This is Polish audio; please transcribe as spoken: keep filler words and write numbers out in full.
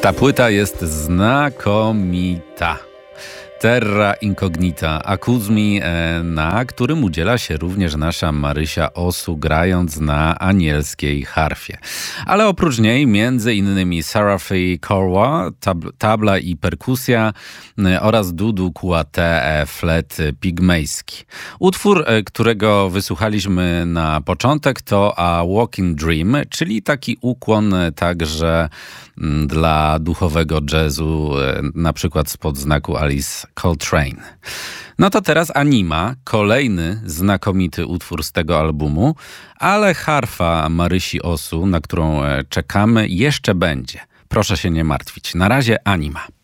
Ta płyta jest znakomita. Terra Incognita Akuzmi, na którym udziela się również nasza Marysia Osu, grając na anielskiej harfie. Ale oprócz niej między innymi Sarafi Korwa, tab- tabla i perkusja oraz Dudu Kuate, flet pigmejski. Utwór, którego wysłuchaliśmy na początek, to A Walking Dream, czyli taki ukłon także dla duchowego jazzu, na przykład spod znaku Alice Coltrane. No to teraz Anima, kolejny znakomity utwór z tego albumu, ale harfa Marysi Osu, na którą czekamy, jeszcze będzie. Proszę się nie martwić. Na razie Anima.